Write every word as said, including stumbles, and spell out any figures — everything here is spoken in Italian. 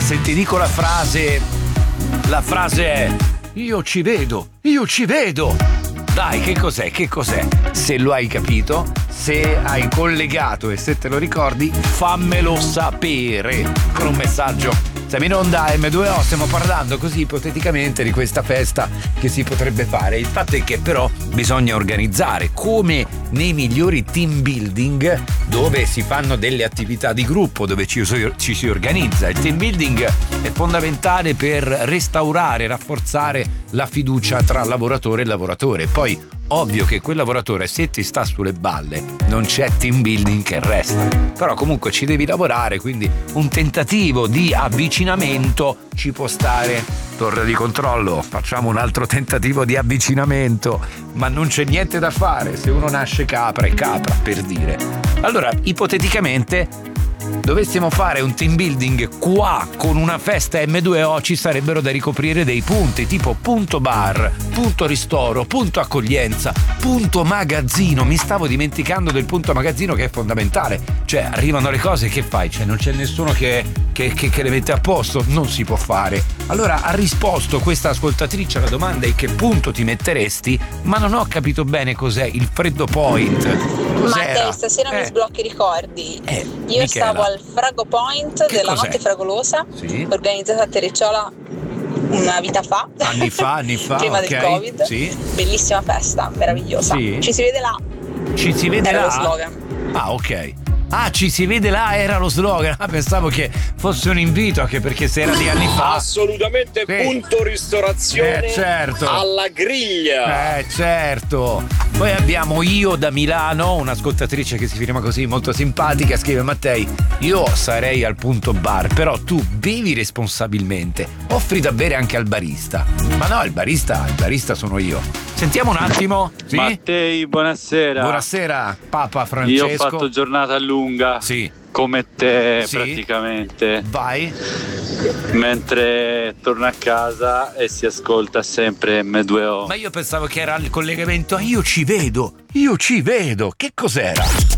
se ti dico la frase, la frase è io ci vedo, io ci vedo. Dai, che cos'è, che cos'è? Se lo hai capito, se hai collegato e se te lo ricordi, fammelo sapere con un messaggio. Siamo in onda M due O, stiamo parlando così ipoteticamente di questa festa che si potrebbe fare. Il fatto è che però bisogna organizzare, come nei migliori team building, dove si fanno delle attività di gruppo, dove ci, ci si organizza. Il team building è fondamentale per restaurare, rafforzare la fiducia tra lavoratore e lavoratore. Poi ovvio che quel lavoratore, se ti sta sulle balle, non c'è team building che resta, però comunque ci devi lavorare, quindi un tentativo di avvicinamento ci può stare. Torre di controllo, facciamo un altro tentativo di avvicinamento, ma non c'è niente da fare, se uno nasce capra è capra, per dire. Allora, ipoteticamente dovessimo fare un team building qua con una festa M due O, ci sarebbero da ricoprire dei punti tipo punto bar, punto ristoro, punto accoglienza, punto magazzino. Mi stavo dimenticando del punto magazzino, che è fondamentale. Cioè arrivano le cose, che fai? Cioè non c'è nessuno che, che, che, che le mette a posto, non si può fare. Allora ha risposto questa ascoltatrice alla domanda in che punto ti metteresti, ma non ho capito bene cos'è il freddo point. Cos'era? Matteo, stasera eh. mi sblocchi i ricordi. Eh, Io Michela. stavo al Frago Point Che della cos'è? Notte Fragolosa, Sì. organizzata a Terricciola una vita fa. Anni fa, anni fa, prima ok. del Covid. Sì. Bellissima festa, meravigliosa. Sì. Ci si vede là. Ci si vede Era là? lo slogan. Ah, ok. Ah, ci si vede là, era lo slogan. Ah, pensavo che fosse un invito, anche perché se era di anni fa. Assolutamente, Sì. punto ristorazione Eh, certo. alla griglia. Eh, certo. Poi abbiamo Io da Milano, un'ascoltatrice che si firma così, molto simpatica, scrive: Mattei, io sarei al punto bar, però tu bevi responsabilmente, offri da bere anche al barista. Ma no, il barista, il barista sono io. Sentiamo un attimo. Sì? Mattei, buonasera. Buonasera, Papa Francesco. Io ho fatto giornata lunga. Sì. Come te, Sì. praticamente. Vai. Mentre torno a casa e si ascolta sempre M due O. Ma io pensavo che era il collegamento a Io ci vedo, io ci vedo. Che cos'era?